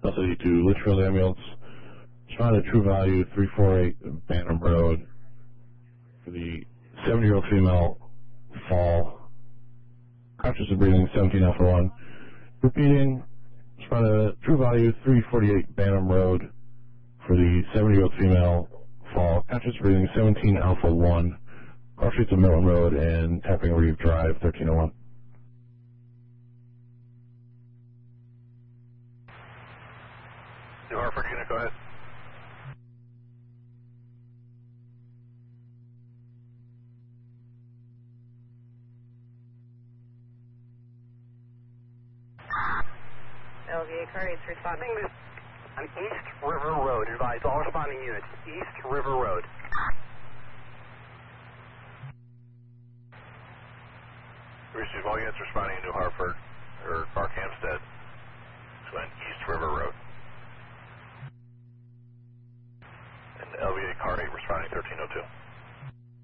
LCD2 Litchfield Ambulance. Responded to True Value 348 Bantam Road for the 70-year-old female fall. Conscious of breathing, 17 Alpha 1. Repeating, responded to True Value 348 Bantam Road for the 70-year-old female fall. Conscious of breathing, 17 Alpha 1. Cross streets of Milton Road and Tapping Reeve Drive, 1301. New Hartford unit, go ahead. LVA car 8's responding. On East River Road, advise all responding units, East River Road. Receive all units responding in New Hartford, or Park Hampstead, to an East River Road. And LVA car 8 responding 1302.